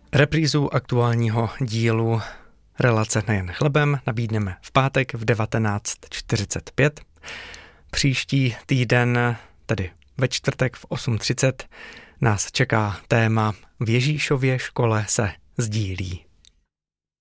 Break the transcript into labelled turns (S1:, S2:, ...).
S1: Reprízu aktuálního dílu relace Nejen chlebem nabídneme v pátek v 19:45. Příští týden, tedy ve čtvrtek v 8:30, nás čeká téma V Ježíšově škole se sdílí.